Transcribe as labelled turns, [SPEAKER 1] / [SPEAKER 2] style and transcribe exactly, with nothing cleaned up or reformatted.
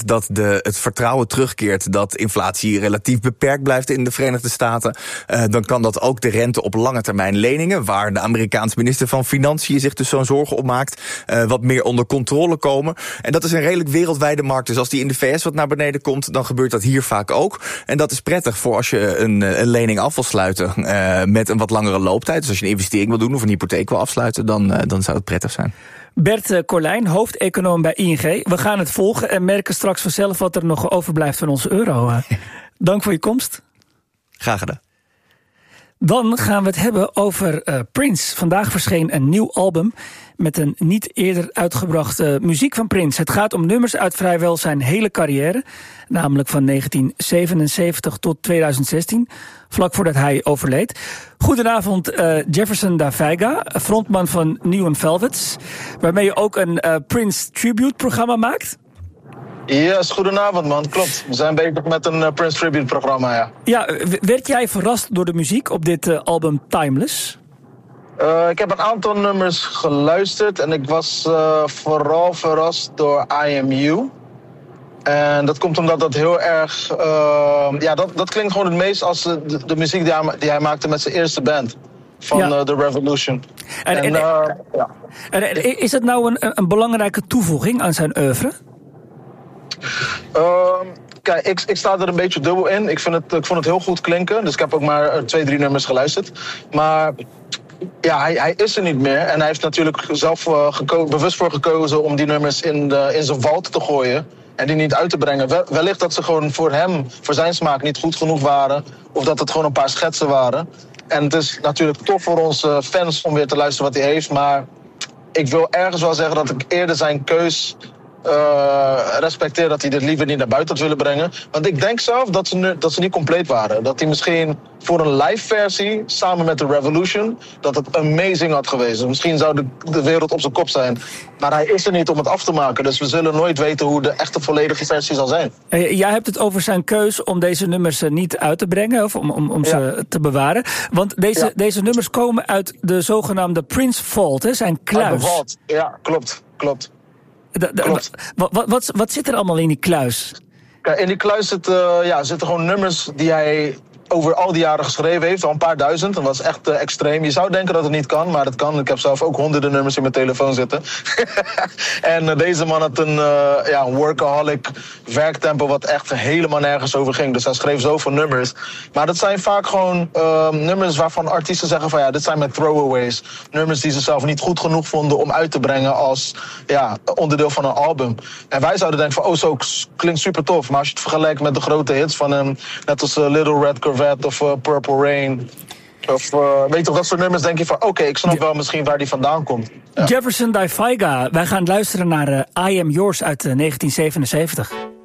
[SPEAKER 1] dat de, het vertrouwen terugkeert, dat inflatie relatief beperkt blijft in de Verenigde Staten, uh, dan kan dat ook de rente op lange termijn leningen, waar de Amerikaanse minister van Financiën zich dus zo'n zorgen op maakt, uh, wat meer onder controle komen. En dat is een redelijk wereldwijde markt. Dus als die in de V S wat naar beneden komt, dan gebeurt dat hier vaak ook. En dat is prettig voor als je een, een lening af wil sluiten uh, met een wat langere looptijd. Dus als je een investering wil doen of een hypotheek wil afsluiten, dan, uh, dan zou het prettig zijn.
[SPEAKER 2] Bert Korlijn, hoofdeconoom bij I N G. We gaan het volgen en merken straks vanzelf wat er nog overblijft van onze euro. Dank voor je komst.
[SPEAKER 1] Graag gedaan.
[SPEAKER 2] Dan gaan we het hebben over uh, Prince. Vandaag verscheen een nieuw album met een niet eerder uitgebrachte muziek van Prince. Het gaat om nummers uit vrijwel zijn hele carrière, namelijk van negentien zevenenzeventig tot tweeduizend zestien, vlak voordat hij overleed. Goedenavond, uh, Jefferson Da Veiga, frontman van New and Velvets, waarmee je ook een uh, Prince tribute-programma maakt.
[SPEAKER 3] Yes, goedenavond man, klopt. We zijn bezig met een uh, Prince Tribute programma, ja.
[SPEAKER 2] Ja, werd jij verrast door de muziek op dit uh, album Timeless?
[SPEAKER 3] Uh, ik heb een aantal nummers geluisterd en ik was uh, vooral verrast door I Am You. En dat komt omdat dat heel erg... Uh, ja, dat, dat klinkt gewoon het meest als de, de muziek die hij, die hij maakte met zijn eerste band. Van ja. uh, The Revolution.
[SPEAKER 2] En, en, en, uh, ja. en, en is dat nou een, een belangrijke toevoeging aan zijn oeuvre?
[SPEAKER 3] Uh, kijk, ik, ik sta er een beetje dubbel in. Ik, vind het, ik vond het heel goed klinken. Dus ik heb ook maar twee, drie nummers geluisterd. Maar ja, hij, hij is er niet meer. En hij heeft natuurlijk zelf uh, geko- bewust voor gekozen om die nummers in, de, in zijn vault te gooien. En die niet uit te brengen. Wel, wellicht dat ze gewoon voor hem, voor zijn smaak, niet goed genoeg waren. Of dat het gewoon een paar schetsen waren. En het is natuurlijk tof voor onze fans om weer te luisteren wat hij heeft. Maar ik wil ergens wel zeggen dat ik eerder zijn keus Uh, respecteer dat hij dit liever niet naar buiten had willen brengen. Want ik denk zelf dat ze, nu, dat ze niet compleet waren. Dat hij misschien voor een live versie, samen met The Revolution, dat het amazing had geweest. Misschien zou de, de wereld op zijn kop zijn. Maar hij is er niet om het af te maken. Dus we zullen nooit weten hoe de echte volledige versie zal zijn.
[SPEAKER 2] Uh, jij hebt het over zijn keus om deze nummers niet uit te brengen, of om, om, om ja. ze te bewaren. Want deze, ja. deze nummers komen uit de zogenaamde Prince Vault, hè, zijn kluis.
[SPEAKER 3] Uit de vault, ja, klopt, klopt.
[SPEAKER 2] De, de, wat, wat, wat, wat zit er allemaal in die kluis?
[SPEAKER 3] Kijk, in die kluis zit, uh, ja, zitten gewoon nummers die hij over al die jaren geschreven heeft. Al een paar duizend. Dat was echt uh, extreem. Je zou denken dat het niet kan, maar het kan. Ik heb zelf ook honderden nummers in mijn telefoon zitten. en uh, deze man had een, uh, ja, een workaholic werktempo wat echt helemaal nergens over ging. Dus hij schreef zoveel nummers. Maar dat zijn vaak gewoon uh, nummers waarvan artiesten zeggen van ja, dit zijn mijn throwaways. Nummers die ze zelf niet goed genoeg vonden om uit te brengen als ja, onderdeel van een album. En wij zouden denken van oh, zo klinkt super tof. Maar als je het vergelijkt met de grote hits van hem, net als uh, Little Red Corvette of uh, Purple Rain. Of uh, weet je toch, dat soort nummers denk je van oké, okay, ik snap wel misschien waar die vandaan komt. Ja.
[SPEAKER 2] Jefferson Da Veiga, wij gaan luisteren naar uh, I Am Yours uit uh, negentien zevenenzeventig.